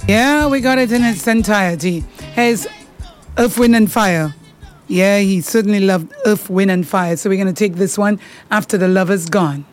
Yeah, we got it in its entirety. Here's Earth, Wind and Fire. Yeah, he certainly loved Earth, Wind and Fire. So we're going to take this one, After the Lover's Gone.